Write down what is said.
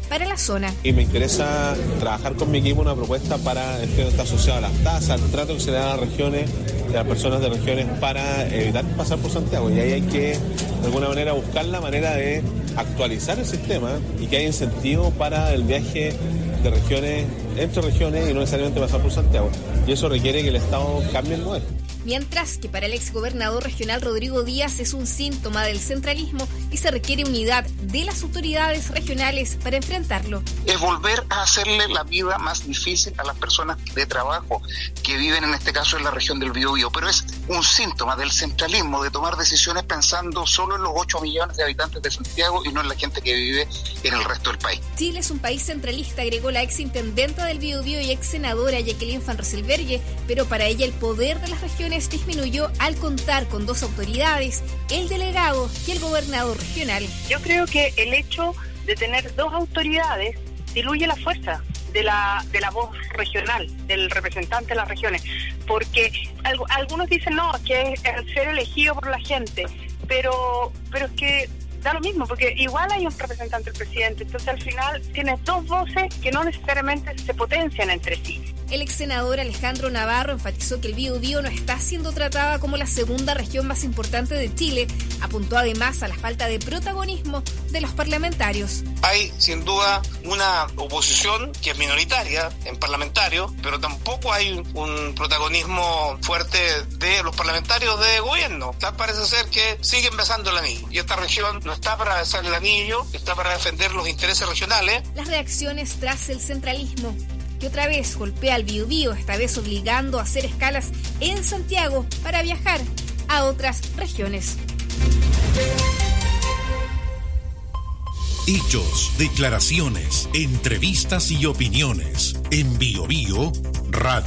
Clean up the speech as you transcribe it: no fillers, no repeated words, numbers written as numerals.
para la zona. Y me interesa trabajar con mi equipo una propuesta para el que está asociado a las tasas, al trato que se le da a las regiones y a las personas de regiones para evitar pasar por Santiago. Y ahí hay que, de alguna manera, buscar la manera de actualizar el sistema y que haya incentivo para el viaje de regiones, entre regiones y no necesariamente pasar por Santiago. Y eso requiere que el Estado cambie el modelo. Mientras que para el exgobernador regional Rodrigo Díaz es un síntoma del centralismo y se requiere unidad de las autoridades regionales para enfrentarlo. Es volver a hacerle la vida más difícil a las personas de trabajo que viven en este caso en la región del Biobío, pero es un síntoma del centralismo, de tomar decisiones pensando solo en los 8 millones de habitantes de Santiago y no en la gente que vive en el resto del país. Chile es un país centralista, agregó la exintendenta del Biobío y ex senadora Jacqueline Van Rysselberghe, pero para ella el poder de las regiones disminuyó al contar con 2 autoridades, el delegado y el gobernador regional. Yo creo que el hecho de tener 2 autoridades diluye la fuerza de la voz regional, del representante de las regiones, porque algunos dicen no, que es ser elegido por la gente, pero es que da lo mismo, porque igual hay un representante del presidente, entonces al final tienes 2 voces que no necesariamente se potencian entre sí. El ex senador Alejandro Navarro enfatizó que el Biobío no está siendo tratada como la segunda región más importante de Chile. Apuntó además a la falta de protagonismo de los parlamentarios. Hay sin duda una oposición que es minoritaria en parlamentarios, pero tampoco hay un protagonismo fuerte de los parlamentarios de gobierno. Tal parece ser que siguen besando el anillo. Y esta región no está para besar el anillo, está para defender los intereses regionales. Las reacciones tras el centralismo, que otra vez golpea al Biobío, esta vez obligando a hacer escalas en Santiago para viajar a otras regiones. Hechos, declaraciones, entrevistas y opiniones en Biobío Radio.